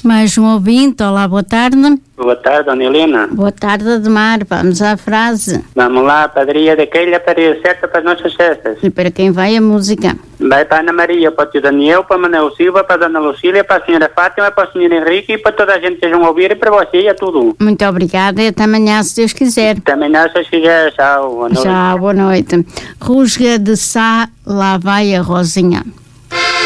Mais um ouvinte, olá, boa tarde. Boa tarde, Dona Helena. Boa tarde, Ademar. Vamos à frase. Vamos lá, padaria daquele, a padaria certa para as nossas festas. E para quem vai a música? Vai para a Ana Maria, para o tio Daniel, para a Manuel Silva, para a Dona Lucília, para a senhora Fátima, para o senhor Henrique e para toda a gente que estejam a ouvir e para você e a tudo. Muito obrigada e até amanhã, se Deus quiser. Até amanhã, se quiser. Tchau, boa noite. Tchau, boa noite. Rusga de Sá, lá vai a Rosinha.